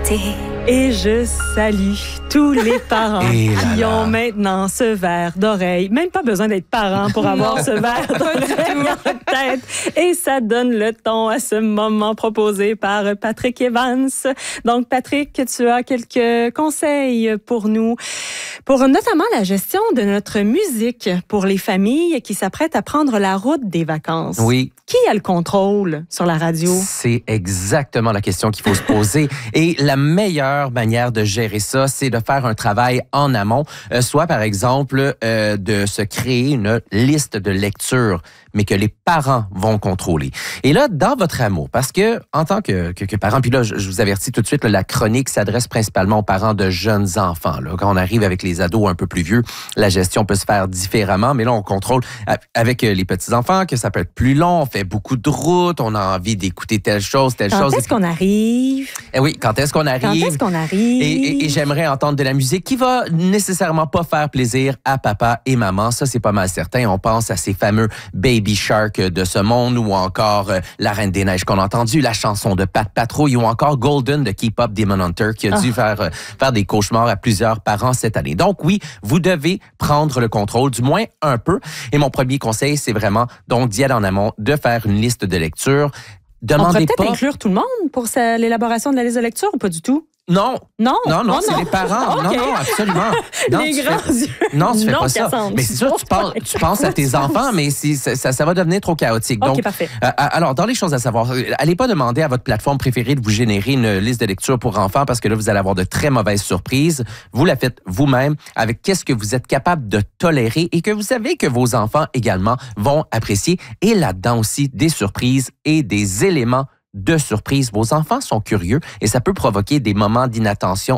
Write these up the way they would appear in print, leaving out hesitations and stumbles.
été. Et je salue tous les parents qui ont maintenant ce verre d'oreille. Même pas besoin d'être parent pour avoir ce verre d'oreille en tête. Et ça donne le ton à ce moment proposé par Patrick Evans. Donc, Patrick, tu as quelques conseils pour nous, pour notamment la gestion de notre musique pour les familles qui s'apprêtent à prendre la route des vacances. Oui. Qui a le contrôle sur la radio? C'est exactement la question qu'il faut se poser. Et la meilleure manière de gérer ça, c'est de faire un travail en amont, soit par exemple de se créer une liste de lecture, mais que les parents vont contrôler. Et là, dans votre amour, parce que en tant que parent, puis là, je vous avertis tout de suite, là, la chronique s'adresse principalement aux parents de jeunes enfants. Là. Quand on arrive avec les ados un peu plus vieux, la gestion peut se faire différemment, mais là, on contrôle avec les petits-enfants que ça peut être plus long, on fait beaucoup de routes, on a envie d'écouter telle chose. Quand est-ce qu'on arrive? Eh oui, quand est-ce qu'on arrive? Quand est-ce qu'on arrive? Et j'aimerais entendre de la musique qui va nécessairement pas faire plaisir à papa et maman. Ça, c'est pas mal certain. On pense à ces fameux Baby Shark de ce monde ou encore La Reine des Neiges qu'on a entendu, la chanson de Pat Patrouille ou encore Golden de Keep Up Demon Hunter qui a dû faire des cauchemars à plusieurs parents cette année. Donc oui, vous devez prendre le contrôle, du moins un peu. Et mon premier conseil, c'est vraiment donc d'y aller en amont, de faire une liste de lecture. On pourrait peut-être inclure tout le monde pour l'élaboration de la liste de lecture ou pas du tout? Non. Non, c'est les parents. Okay. Non, absolument. Non, les grands yeux. Non, tu fais pas ça. Cassandre. Mais c'est sûr, tu penses à tes enfants, mais ça va devenir trop chaotique. OK, donc, parfait. Alors, dans les choses à savoir, allez pas demander à votre plateforme préférée de vous générer une liste de lecture pour enfants parce que là, vous allez avoir de très mauvaises surprises. Vous la faites vous-même avec qu'est-ce que vous êtes capable de tolérer et que vous savez que vos enfants également vont apprécier. Et là-dedans aussi, des surprises et des éléments de surprise. Vos enfants sont curieux et ça peut provoquer des moments d'inattention,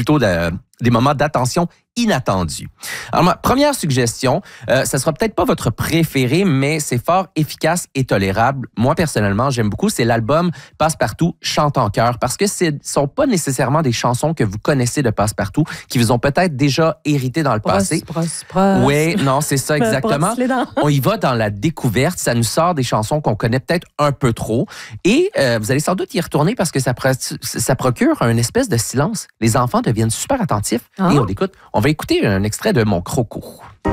des moments d'attention inattendus. Alors, ma première suggestion, ça sera peut-être pas votre préféré, mais c'est fort efficace et tolérable. Moi, personnellement, j'aime beaucoup. C'est l'album Passe-Partout chante en chœur parce que ce sont pas nécessairement des chansons que vous connaissez de Passe-Partout, qui vous ont peut-être déjà hérité dans le passé. Oui, non, c'est ça exactement. On y va dans la découverte. Ça nous sort des chansons qu'on connaît peut-être un peu trop. Et vous allez sans doute y retourner parce que ça procure un espèce de silence. Les enfants deviennent super attentifs et on écoute. On va écouter un extrait de Mon Croco.